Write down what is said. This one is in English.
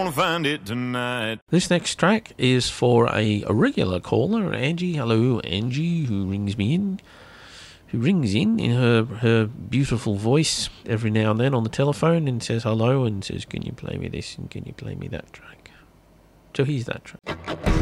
gonna find it tonight. This next track is for a regular caller, Angie. Hello, Angie, who rings in her beautiful voice every now and then on the telephone and says hello and says, can you play me this and can you play me that track? So here's that track.